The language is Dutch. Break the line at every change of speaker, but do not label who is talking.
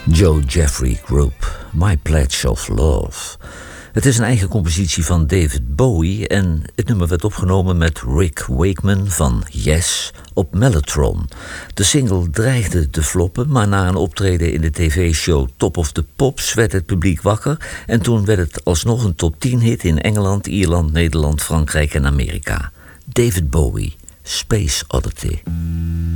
Joe Jeffrey Group, My Pledge of Love. Het is een eigen compositie van David Bowie en het nummer werd opgenomen met Rick Wakeman van Yes op Mellotron. De single dreigde te floppen, maar na een optreden in de tv-show Top of the Pops werd het publiek wakker en toen werd het alsnog een top 10 hit in Engeland, Ierland, Nederland, Frankrijk en Amerika. David Bowie, Space Oddity.